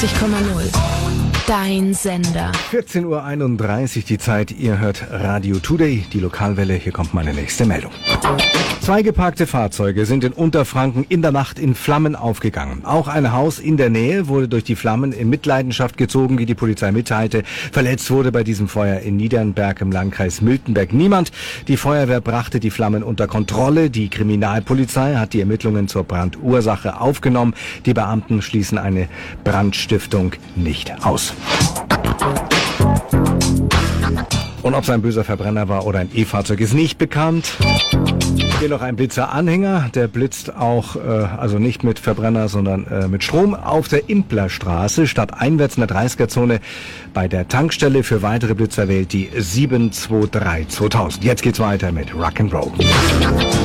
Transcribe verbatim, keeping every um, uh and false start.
neunundachtzig Komma null. Dein Sender. vierzehn Uhr einunddreißig die Zeit. Ihr hört Radio Today, die Lokalwelle. Hier kommt meine nächste Meldung. Zwei geparkte Fahrzeuge sind in Unterfranken in der Nacht in Flammen aufgegangen. Auch ein Haus in der Nähe wurde durch die Flammen in Mitleidenschaft gezogen, wie die Polizei mitteilte. Verletzt wurde bei diesem Feuer in Niedernberg im Landkreis Miltenberg niemand. Die Feuerwehr brachte die Flammen unter Kontrolle. Die Kriminalpolizei hat die Ermittlungen zur Brandursache aufgenommen. Die Beamten schließen eine Brandstiftung nicht aus. Und ob es ein böser Verbrenner war oder ein E-Fahrzeug, ist nicht bekannt. Hier noch ein Blitzer-Anhänger, der blitzt auch, äh, also nicht mit Verbrenner, sondern äh, mit Strom auf der Implerstraße, stadteinwärts in der dreißiger-Zone bei der Tankstelle. Für weitere Blitzer wählt die sieben zwei drei zweitausend. Jetzt geht's weiter mit Rock'n'Roll.